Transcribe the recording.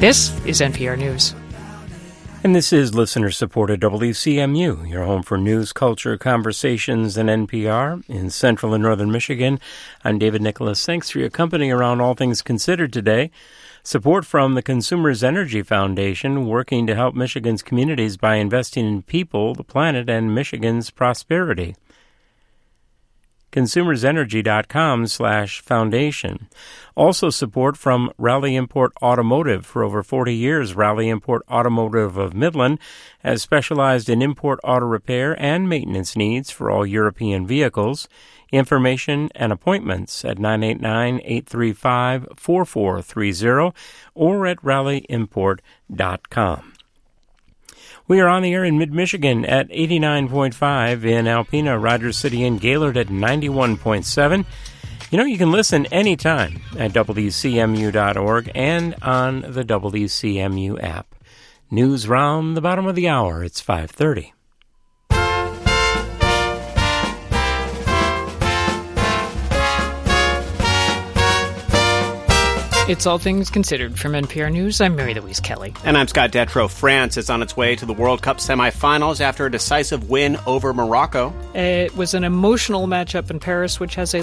This is NPR News. And this is listener-supported WCMU, your home for news, culture, conversations, and NPR in central and northern Michigan. I'm David Nicholas. Thanks for your company around All Things Considered today. Support from the Consumers Energy Foundation, working to help Michigan's communities by investing in people, the planet, and Michigan's prosperity. consumersenergy.com/foundation. Also support from Raleigh Import Automotive. For over 40 years, Raleigh Import Automotive of Midland has specialized in import auto repair and maintenance needs for all European vehicles. Information and appointments at 989-835-4430 or at RaleighImport.com. We are on the air in mid-Michigan at 89.5, in Alpena, Rogers City, and Gaylord at 91.7. You know, you can listen anytime at WCMU.org and on the WCMU app. News round the bottom of the hour. It's 5:30. It's All Things Considered from NPR News. I'm Mary Louise Kelly. And I'm Scott Detrow. France is on its way to the World Cup semifinals after a decisive win over Morocco. It was an emotional matchup in Paris, which has a